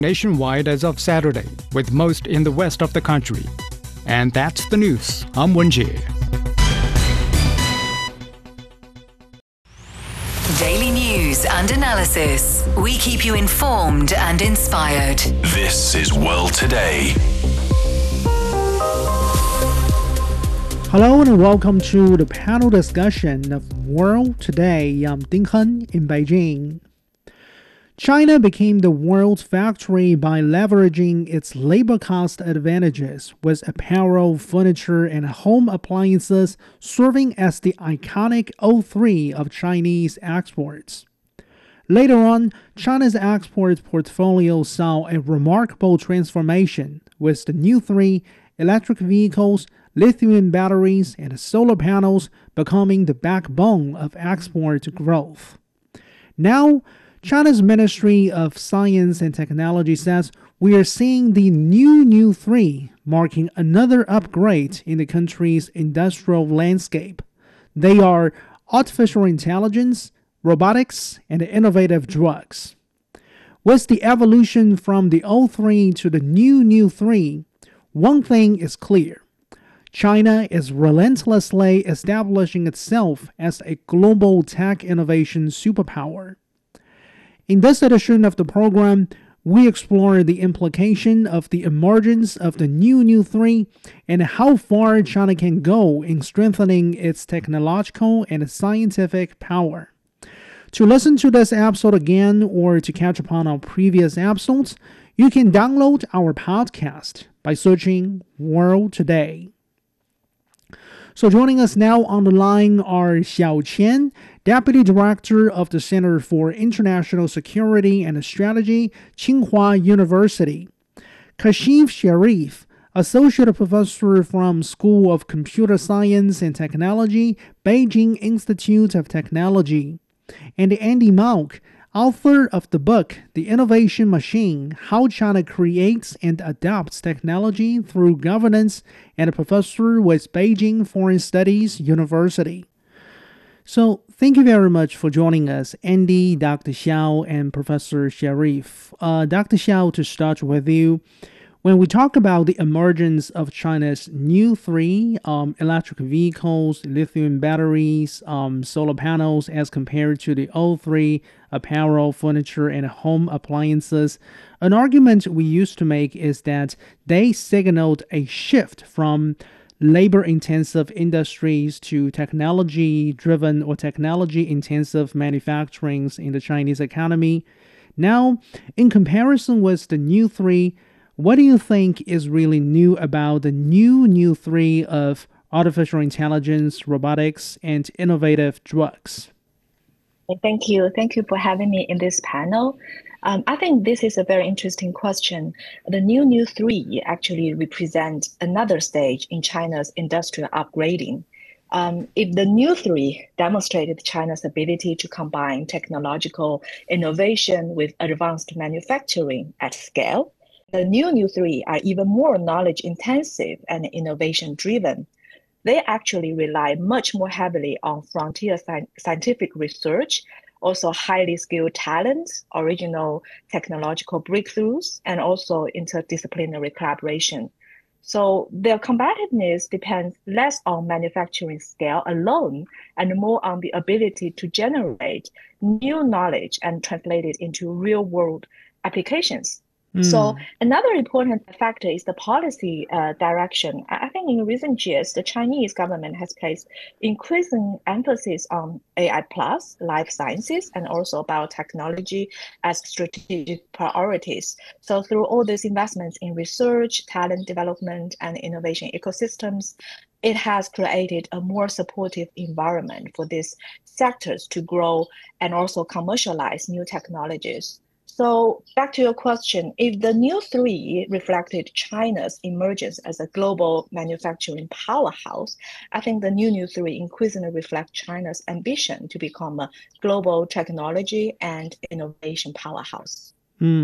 nationwide as of Saturday, with most in the west of the country. And that's the news. I'm Wenjie. Daily news and analysis. We keep you informed and inspired. This is World Today. Hello and welcome to the panel discussion of World Today. I'm Ding Hen in Beijing. China became the world's factory by leveraging its labor cost advantages, with apparel, furniture, and home appliances serving as the iconic O3 of Chinese exports. Later on, China's export portfolio saw a remarkable transformation, with the new three electric vehicles, lithium batteries, and solar panels becoming the backbone of export growth. Now, China's Ministry of Science and Technology says we are seeing the new three, marking another upgrade in the country's industrial landscape. They are artificial intelligence, robotics, and innovative drugs. With the evolution from the O3 to the new three, one thing is clear. China is relentlessly establishing itself as a global tech innovation superpower. In this edition of the program, we explore the implication of the emergence of the new three and how far China can go in strengthening its technological and scientific power. To listen to this episode again or to catch up on our previous episodes, you can download our podcast by searching World Today. So joining us now on the line are Xiao Qian, Deputy Director of the Center for International Security and Strategy, Tsinghua University; Kashif Sharif, Associate Professor from School of Computer Science and Technology, Beijing Institute of Technology; and Andy Mauck, author of the book The Innovation Machine: How China Creates and Adapts Technology Through Governance, and a professor with Beijing Foreign Studies University. So, thank you very much for joining us, Andy, Dr. Xiao, and Professor Sharif. Dr. Xiao, to start with you, when we talk about the emergence of China's new three electric vehicles, lithium batteries, solar panels, as compared to the O3 apparel, furniture, and home appliances, an argument we used to make is that they signaled a shift from labor-intensive industries to technology-driven or technology-intensive manufacturing in the Chinese economy. Now, in comparison with the new three, what do you think is really new about the new three of artificial intelligence, robotics, and innovative drugs? Thank you. Thank you for having me in this panel. I think this is a very interesting question. The new three actually represent another stage in China's industrial upgrading. If the new three demonstrated China's ability to combine technological innovation with advanced manufacturing at scale, the new three are even more knowledge-intensive and innovation-driven. They actually rely much more heavily on frontier scientific research, also highly skilled talent, original technological breakthroughs, and also interdisciplinary collaboration. So their competitiveness depends less on manufacturing scale alone and more on the ability to generate new knowledge and translate it into real-world applications. So another important factor is the policy direction. I think in recent years, the Chinese government has placed increasing emphasis on AI plus, life sciences, and also biotechnology as strategic priorities. So through all these investments in research, talent development, and innovation ecosystems, it has created a more supportive environment for these sectors to grow and also commercialize new technologies. So back to your question, if the new three reflected China's emergence as a global manufacturing powerhouse, I think the new three increasingly reflect China's ambition to become a global technology and innovation powerhouse.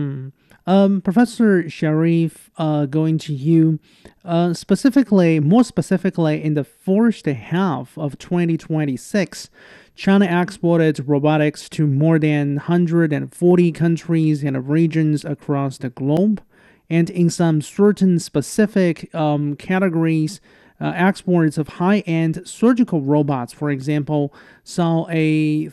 Professor Sharif, going to you, more specifically in the first half of 2026, China exported robotics to more than 140 countries and regions across the globe. And in some certain specific categories, exports of high end surgical robots, for example, saw a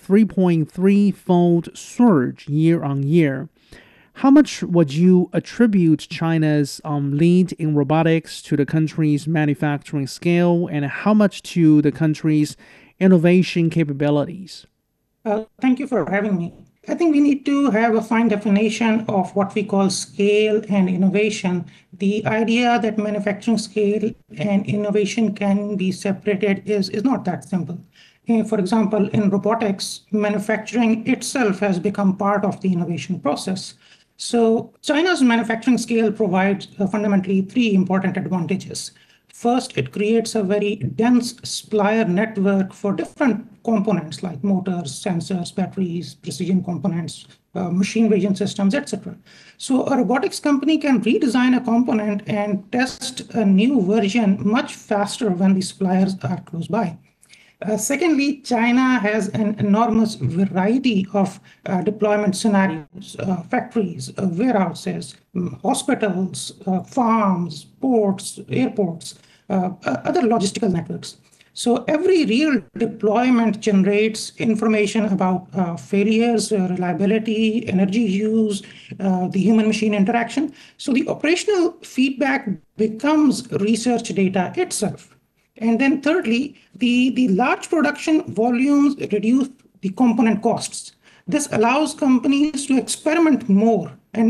3.3 fold surge year on year. How much would you attribute China's lead in robotics to the country's manufacturing scale, and how much to the country's innovation capabilities? Thank you for having me. I think we need to have a fine definition of what we call scale and innovation. The idea that manufacturing scale and innovation can be separated is not that simple. For example, in robotics, manufacturing itself has become part of the innovation process. So China's manufacturing scale provides fundamentally three important advantages. First, it creates a very dense supplier network for different components like motors, sensors, batteries, precision components, machine vision systems, etc. So a robotics company can redesign a component and test a new version much faster when the suppliers are close by. Secondly, China has an enormous variety of deployment scenarios, factories, warehouses, hospitals, farms, ports, airports, other logistical networks. So every real deployment generates information about failures, reliability, energy use, the human-machine interaction. So the operational feedback becomes research data itself. And then thirdly, the large production volumes reduce the component costs. This allows companies to experiment more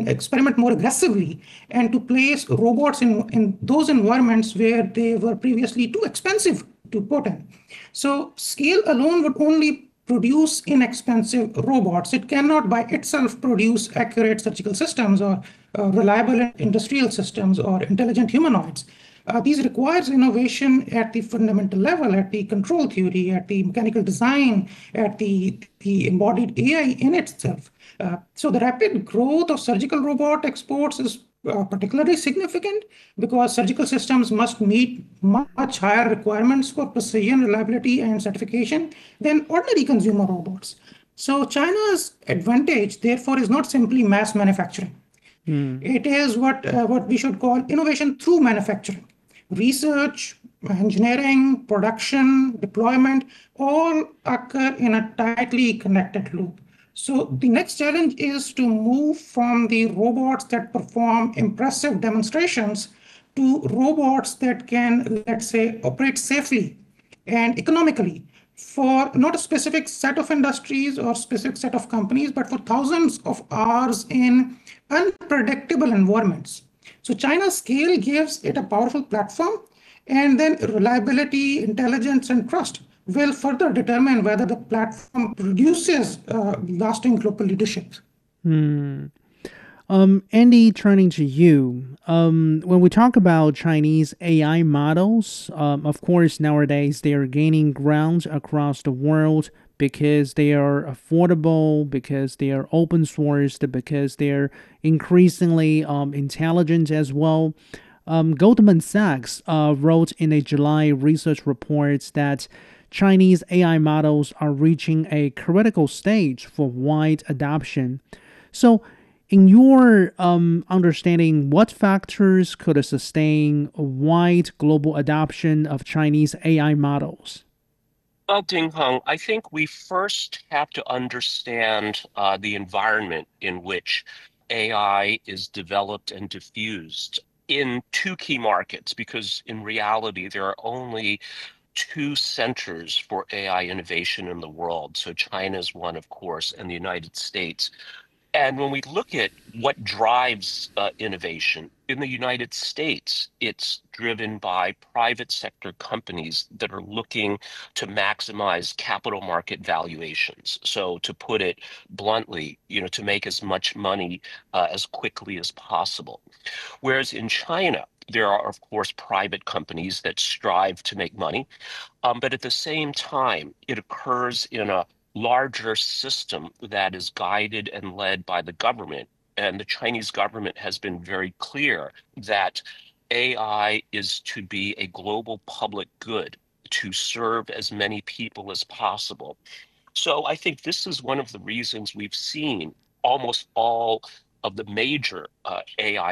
aggressively and to place robots in those environments where they were previously too expensive to put in. So scale alone would only produce inexpensive robots. It cannot by itself produce accurate surgical systems or reliable industrial systems or intelligent humanoids. These requires innovation at the fundamental level, at the control theory, at the mechanical design, at the embodied AI in itself. So the rapid growth of surgical robot exports is particularly significant because surgical systems must meet much higher requirements for precision, reliability, and certification than ordinary consumer robots. So China's advantage, therefore, is not simply mass manufacturing. It is what we should call innovation through manufacturing. Research, engineering, production, deployment all occur in a tightly connected loop. So the next challenge is to move from the robots that perform impressive demonstrations to robots that can, let's say, operate safely and economically for not a specific set of industries or specific set of companies, but for thousands of hours in unpredictable environments. So China's scale gives it a powerful platform, and then reliability, intelligence, and trust will further determine whether the platform produces lasting global leadership. Andy, turning to you, when we talk about Chinese AI models, of course, nowadays they are gaining ground across the world because they are affordable, because they are open sourced, because they're increasingly intelligent as well. Goldman Sachs wrote in a July research report that Chinese AI models are reaching a critical stage for wide adoption. So, in your understanding, what factors could sustain a wide global adoption of Chinese AI models? Well, Ding Heng, I think we first have to understand the environment in which AI is developed and diffused in two key markets, because in reality, there are only two centers for AI innovation in the world. So China is one, of course, and the United States. And when we look at what drives innovation in the United States, it's driven by private sector companies that are looking to maximize capital market valuations. So to put it bluntly, to make as much money as quickly as possible. Whereas in China, there are, of course, private companies that strive to make money. But at the same time, it occurs in a larger system that is guided and led by the government. And the Chinese government has been very clear that AI is to be a global public good to serve as many people as possible. So I think this is one of the reasons we've seen almost all of the major AI